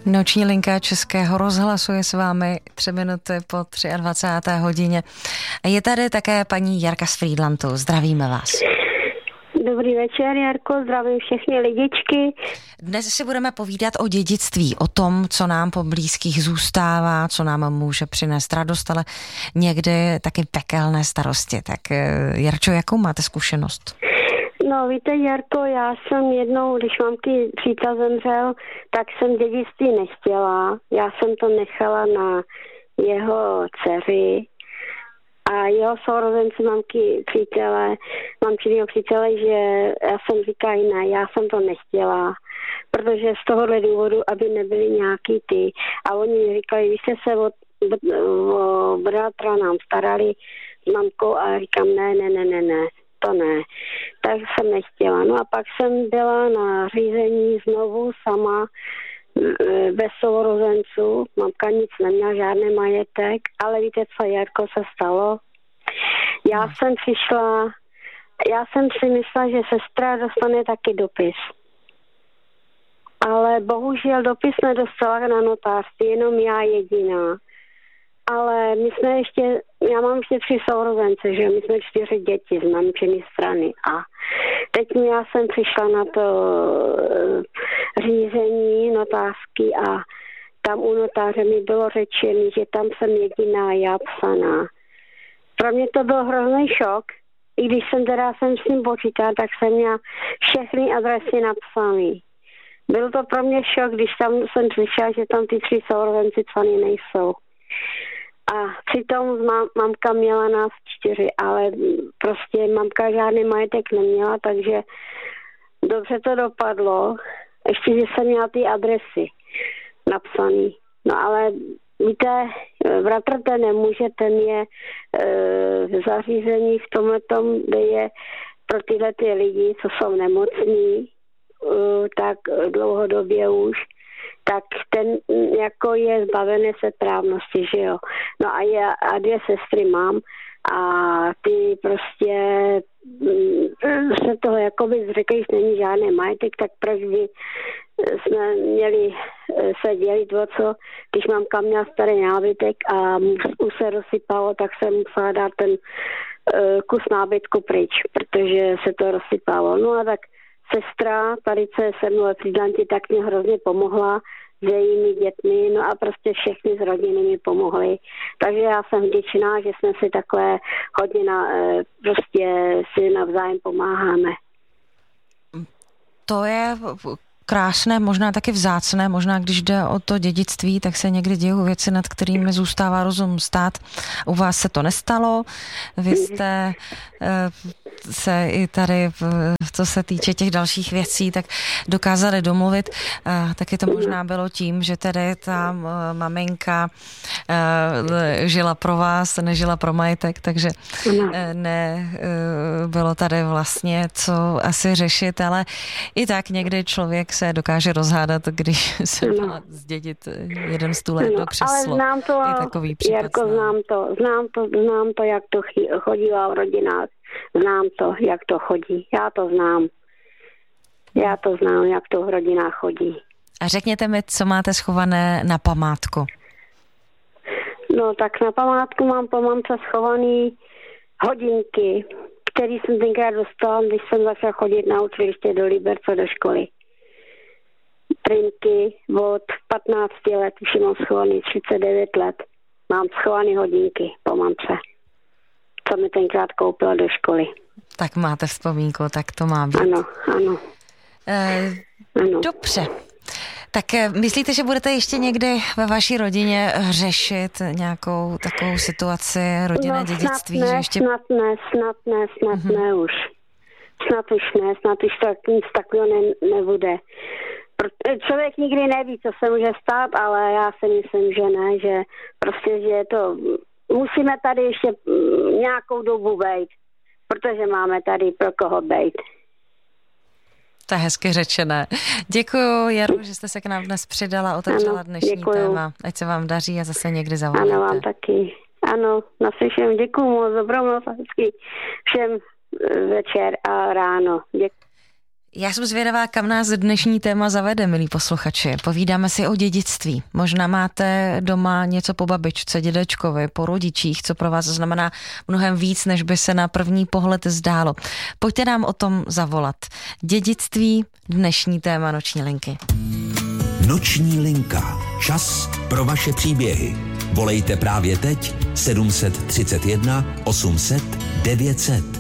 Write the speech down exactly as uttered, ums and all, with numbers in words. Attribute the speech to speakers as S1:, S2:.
S1: Noční linka Českého rozhlasu je s vámi tři minuty po dvacáté třetí hodině. Je tady také paní Jarka z Frýdlantu. Zdravíme vás.
S2: Dobrý večer, Jarko, zdravím všechny lidičky.
S1: Dnes si budeme povídat o dědictví, o tom, co nám po blízkých zůstává, co nám může přinést radost, ale někdy taky pekelné starosti. Tak Jarčo, jakou máte zkušenost?
S2: No víte, Jarko, já jsem jednou, když mamky přítel zemřel, tak jsem dědictví nechtěla. Já jsem to nechala na jeho dceři a jeho sourozenci mamky přítele, mamčinýho přítele, že já jsem říkala, ne, já jsem to nechtěla, protože z tohohle důvodu, aby nebyly nějaký ty. A oni mi říkali, vy jste se o, o bratra nám starali s mamkou a říkám, ne, ne, ne, ne, ne. To ne, tak jsem nechtěla. No a pak jsem byla na řízení znovu sama, bez sourozenců. Mamka nic neměla, žádný majetek, ale víte, co, Jarko, se stalo? Já hmm. jsem přišla, já jsem si myslela, že sestra dostane taky dopis. Ale bohužel dopis nedostala na notářství, jenom já jediná. Ale my jsme ještě, já mám ještě tři sourozence, že my jsme čtyři děti z mamčiny strany a teď já jsem přišla na to řízení notářský a tam u notáře mi bylo řečeno, že tam jsem jediná já psaná. Pro mě to byl hrozný šok, i když jsem teda jsem s ním počítala, tak jsem měla všechny adresy napsané. Byl to pro mě šok, když tam jsem slyšela, že tam ty tři sourozenci psaný nejsou. A přitom mám, mamka měla nás čtyři, ale prostě mamka žádný majetek neměla, takže dobře to dopadlo. Ještě, že jsem měla ty adresy napsaný. No ale víte, bratr ten nemůže, ten je e, v zařízení v tomhletom, kde je pro tyhle ty lidi, co jsou nemocní, e, tak dlouhodobě už, tak ten jako je zbavený setrávnosti, že jo. No a, já, a dvě sestry mám a ty prostě se toho jakoby zřekli, že není žádný majetek, tak proč by jsme měli se dělit o co, když mamka měla starý nábytek a už se rozsypalo, tak jsem musela dát ten kus nábytku pryč, protože se to rozsypalo. No a tak sestra, tady co je se mnou ve Frýdlantě, tak mě hrozně pomohla s jejími dětmi, no a prostě všechny z rodiny mi pomohly. Takže já jsem vděčná, že jsme si takhle hodně na, prostě si navzájem pomáháme.
S1: To je krásné, možná taky vzácné, možná když jde o to dědictví, tak se někdy dějí věci, nad kterými zůstává rozum stát. U vás se to nestalo, vy jste se i tady, co se týče těch dalších věcí, tak dokázali domluvit. Taky to možná bylo tím, že tedy ta maminka žila pro vás, nežila pro majetek, takže ne bylo tady vlastně co asi řešit, ale i tak někdy člověk se dokáže rozhádat, když se má zdědit jeden stůl do křeslo.
S2: Ale znám to,
S1: takový případ,
S2: Jarko, znám to, znám to, znám to, jak to chodila v rodinách. Znám to, jak to chodí. Já to znám. Já to znám, jak to v rodinách chodí.
S1: A řekněte mi, co máte schované na památku?
S2: No tak na památku mám po mamce schovaný hodinky, které jsem tenkrát dostala, když jsem začala chodit na učiliště do Liberce do školy. Trinky od patnácti let, už mám schovaný třicet devět let. Mám schovaný hodinky po mamce, co mi tenkrát koupila do školy.
S1: Tak máte vzpomínku, tak to má být.
S2: Ano, ano.
S1: E, ano. Dobře. Tak myslíte, že budete ještě někdy ve vaší rodině řešit nějakou takovou situaci rodinné
S2: no,
S1: dědictví?
S2: Snad ne,
S1: že ještě...
S2: snad ne, snad ne, snad mm-hmm. ne už. Snad už ne, snad už tak nic takového ne, nebude. Člověk nikdy neví, co se může stát, ale já si myslím, že ne, že prostě, že je to... Musíme tady ještě nějakou dobu bejt, protože máme tady pro koho bejt.
S1: To je hezky řečené. Děkuju, Jaru, že jste se k nám dnes přidala, otevřela dnešní děkuju. téma. Ať se vám daří a zase někdy zavoláte.
S2: Ano, vám taky. Ano, naslyším. Děkuju moc, dobrou noc a hezký všem večer a ráno. Děkuji.
S1: Já jsem zvědavá, kam nás dnešní téma zavede, milí posluchači. Povídáme si o dědictví. Možná máte doma něco po babičce, dědečkovi, po rodičích, co pro vás znamená mnohem víc, než by se na první pohled zdálo. Pojďte nám o tom zavolat. Dědictví, dnešní téma Noční linky.
S3: Noční linka. Čas pro vaše příběhy. Volejte právě teď sedm set třicet jedna osm set devět set.